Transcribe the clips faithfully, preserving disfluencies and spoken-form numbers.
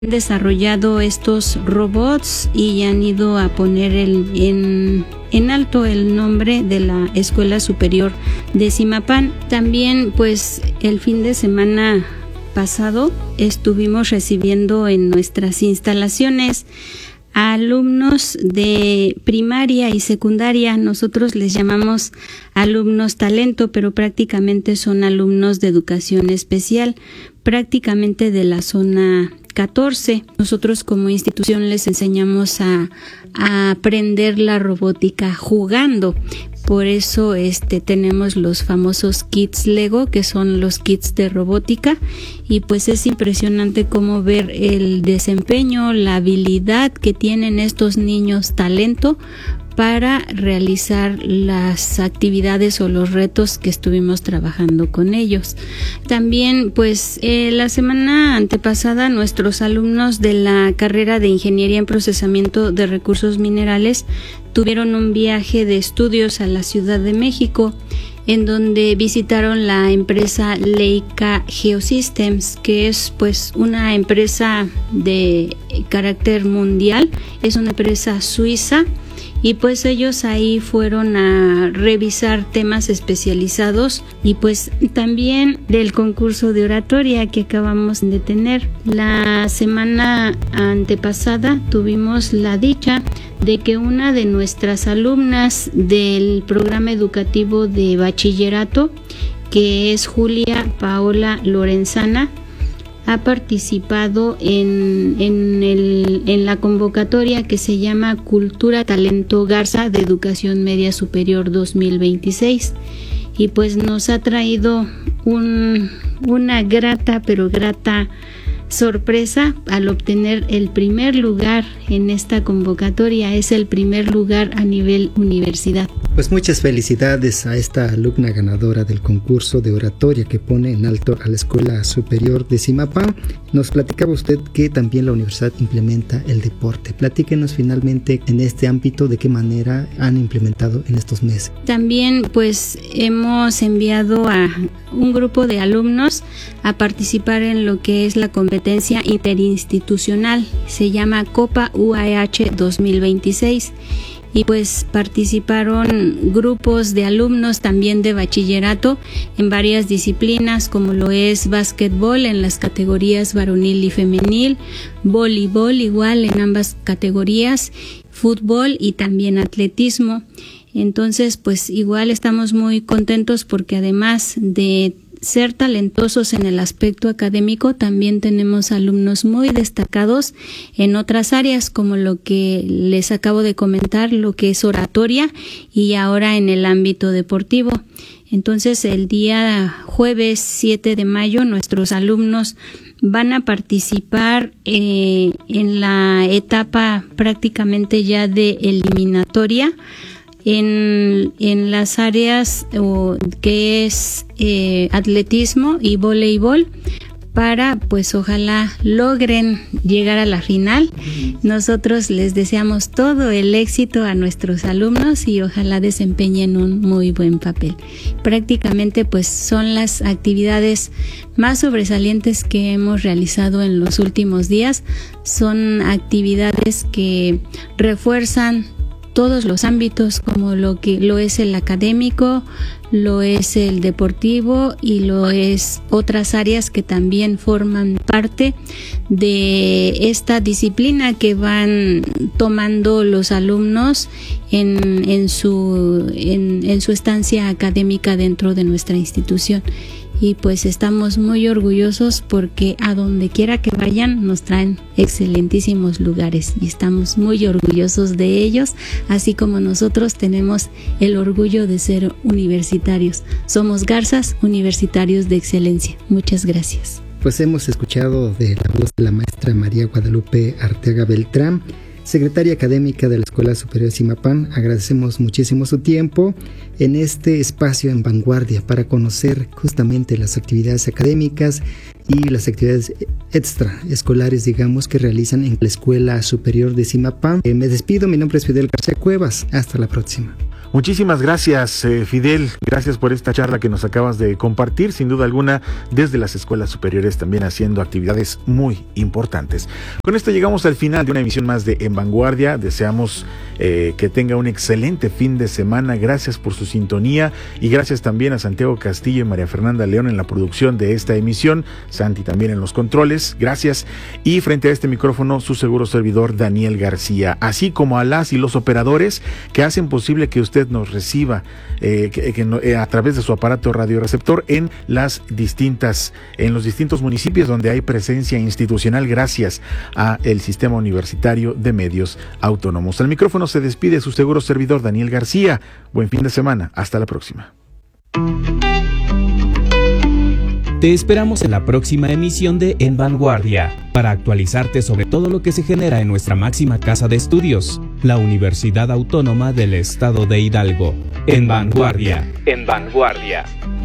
desarrollado estos robots y han ido a poner el, en, en alto el nombre de la Escuela Superior de Zimapán. También pues el fin de semana pasado estuvimos recibiendo en nuestras instalaciones a alumnos de primaria y secundaria. Nosotros les llamamos alumnos talento, pero prácticamente son alumnos de educación especial, prácticamente de la zona catorce. Nosotros como institución les enseñamos a, a aprender la robótica jugando. Por eso este tenemos los famosos kits Lego, que son los kits de robótica, y pues es impresionante cómo ver el desempeño, la habilidad que tienen estos niños talento para realizar las actividades o los retos que estuvimos trabajando con ellos. También pues eh, la semana antepasada nuestros alumnos de la carrera de Ingeniería en Procesamiento de Recursos Minerales tuvieron un viaje de estudios a la Ciudad de México, en donde visitaron la empresa Leica Geosystems, que es pues una empresa de carácter mundial, es una empresa suiza. Y pues ellos ahí fueron a revisar temas especializados y pues también del concurso de oratoria que acabamos de tener. La semana antepasada tuvimos la dicha de que una de nuestras alumnas del programa educativo de bachillerato, que es Julia Paola Lorenzana, ha participado en, en, el, en la convocatoria que se llama Cultura Talento Garza de Educación Media Superior dos mil veintiséis, y pues nos ha traído un, una grata pero grata sorpresa al obtener el primer lugar en esta convocatoria. Es el primer lugar a nivel universidad. Pues muchas felicidades a esta alumna ganadora del concurso de oratoria que pone en alto a la Escuela Superior de Zimapán. Nos platicaba usted que también la universidad implementa el deporte. Platíquenos finalmente en este ámbito de qué manera han implementado en estos meses. También pues hemos enviado a un grupo de alumnos a participar en lo que es la competencia interinstitucional. Se llama Copa U A E H dos mil veintiséis. Y pues participaron grupos de alumnos también de bachillerato en varias disciplinas, como lo es básquetbol en las categorías varonil y femenil, voleibol igual en ambas categorías, fútbol y también atletismo. Entonces pues igual estamos muy contentos porque además de ser talentosos en el aspecto académico, también tenemos alumnos muy destacados en otras áreas, como lo que les acabo de comentar, lo que es oratoria, y ahora en el ámbito deportivo. Entonces el día jueves siete de mayo nuestros alumnos van a participar eh, en la etapa prácticamente ya de eliminatoria en, en las áreas o, que es eh, atletismo y voleibol, para pues ojalá logren llegar a la final. Nosotros les deseamos todo el éxito a nuestros alumnos y ojalá desempeñen un muy buen papel. Prácticamente pues son las actividades más sobresalientes que hemos realizado en los últimos días. Son actividades que refuerzan todos los ámbitos, como lo que lo es el académico, lo es el deportivo y lo es otras áreas que también forman parte de esta disciplina que van tomando los alumnos en, en su en, en su estancia académica dentro de nuestra institución. Y pues estamos muy orgullosos porque a donde quiera que vayan nos traen excelentísimos lugares y estamos muy orgullosos de ellos, así como nosotros tenemos el orgullo de ser universitarios. Somos Garzas, universitarios de excelencia. Muchas gracias. Pues hemos escuchado de la voz de la maestra María Guadalupe Arteaga Beltrán, secretaria académica de la Escuela Superior de Zimapán. Agradecemos muchísimo su tiempo en este espacio en vanguardia para conocer justamente las actividades académicas y las actividades extraescolares, digamos, que realizan en la Escuela Superior de Zimapán. Eh, me despido, mi nombre es Fidel García Cuevas. Hasta la próxima. Muchísimas gracias, eh, Fidel. Gracias por esta charla que nos acabas de compartir. Sin duda alguna, desde las escuelas superiores también haciendo actividades muy importantes. Con esto llegamos al final de una emisión más de En Vanguardia. Deseamos eh, que tenga un excelente fin de semana. Gracias por su sintonía y gracias también a Santiago Castillo y María Fernanda León en la producción de esta emisión. Santi también en los controles. Gracias. Y frente a este micrófono, su seguro servidor Daniel García. Así como a las y los operadores que hacen posible que usted nos reciba eh, que, que, eh, a través de su aparato radioreceptor en las distintas, en los distintos municipios donde hay presencia institucional gracias a el Sistema Universitario de Medios Autónomos. Al micrófono se despide su seguro servidor Daniel García. Buen fin de semana. Hasta la próxima. Te esperamos en la próxima emisión de En Vanguardia para actualizarte sobre todo lo que se genera en nuestra máxima casa de estudios, la Universidad Autónoma del Estado de Hidalgo. En Vanguardia. En Vanguardia.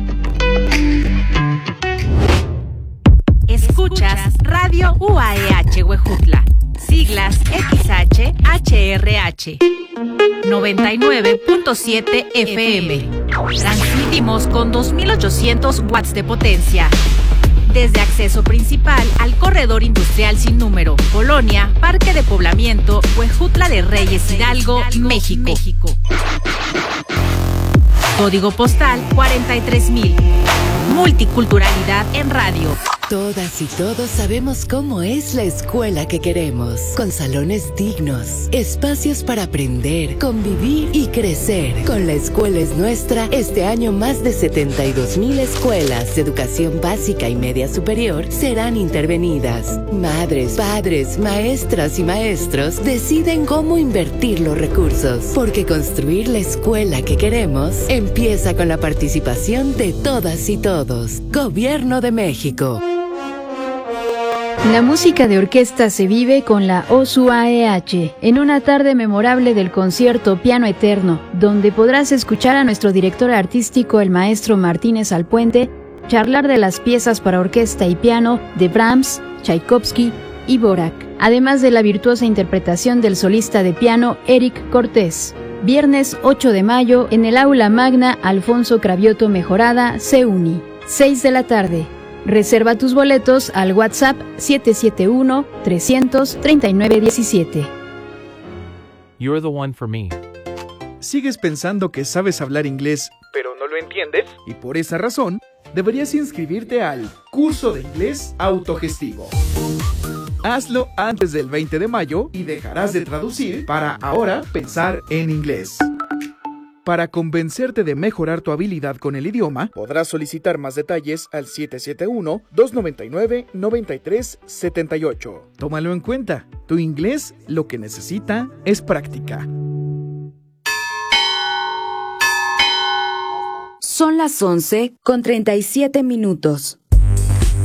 Escuchas Radio U A E H Huejutla, siglas X H H R H, noventa y nueve punto siete F M. Transmitimos con dos mil ochocientos watts de potencia. Desde acceso principal al corredor industrial sin número, Colonia, Parque de Poblamiento, Huejutla de Reyes, Hidalgo, México. Código postal cuarenta y tres mil. Multiculturalidad en radio. Todas y todos sabemos cómo es la escuela que queremos, con salones dignos, espacios para aprender, convivir y crecer. Con La Escuela es Nuestra, este año más de setenta y dos mil escuelas de educación básica y media superior serán intervenidas. Madres, padres, maestras y maestros deciden cómo invertir los recursos, porque construir la escuela que queremos empieza con la participación de todas y todos. Gobierno de México. La música de orquesta se vive con la O S U A E H en una tarde memorable del concierto Piano Eterno, donde podrás escuchar a nuestro director artístico, el maestro Martínez Alpuente, charlar de las piezas para orquesta y piano de Brahms, Tchaikovsky y Dvorak, además de la virtuosa interpretación del solista de piano Eric Cortés. Viernes ocho de mayo en el Aula Magna Alfonso Cravioto Mejorada, CEUNY, seis de la tarde. Reserva tus boletos al WhatsApp siete siete uno, tres cero cero, tres nueve uno siete. You're the one for me. ¿Sigues pensando que sabes hablar inglés, pero no lo entiendes? Y por esa razón, deberías inscribirte al curso de inglés autogestivo. Hazlo antes del veinte de mayo y dejarás de traducir para ahora pensar en inglés. Para convencerte de mejorar tu habilidad con el idioma, podrás solicitar más detalles al siete siete uno, dos nueve nueve, nueve tres siete ocho. Tómalo en cuenta, tu inglés lo que necesita es práctica. Son las once con treinta y siete minutos.